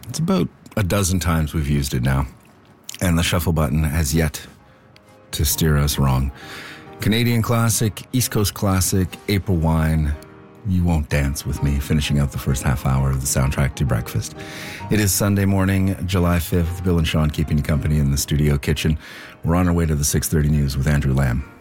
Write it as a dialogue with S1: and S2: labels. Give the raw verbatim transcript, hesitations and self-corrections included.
S1: It's about a dozen times we've used it now, and the shuffle button has yet to steer us wrong. Canadian classic, East Coast classic, April Wine, You Won't Dance With Me, finishing out the first half hour of the soundtrack to breakfast. It is Sunday morning, July fifth. Bill and Sean keeping you company in the studio kitchen. We're on our way to the six thirty news with Andrew Lamb.